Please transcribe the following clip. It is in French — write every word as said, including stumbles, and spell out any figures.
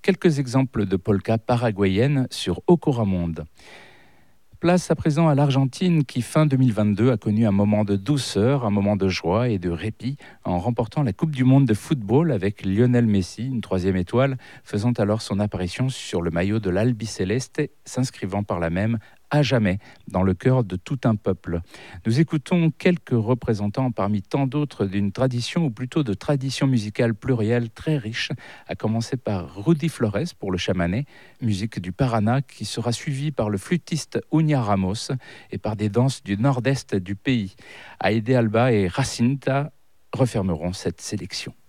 quelques exemples de polka paraguayenne sur Ocoramonde. Place à présent à l'Argentine qui, fin deux mille vingt-deux, a connu un moment de douceur, un moment de joie et de répit en remportant la Coupe du Monde de football avec Lionel Messi, une troisième étoile, faisant alors son apparition sur le maillot de l'Albiceleste, s'inscrivant par là même à jamais dans le cœur de tout un peuple. Nous écoutons quelques représentants parmi tant d'autres d'une tradition, ou plutôt de tradition musicale plurielle très riche, à commencer par Rudy Flores pour le chamané, musique du Paraná qui sera suivie par le flûtiste Unia Ramos et par des danses du nord-est du pays. Aide Alba et Jacinta refermeront cette sélection.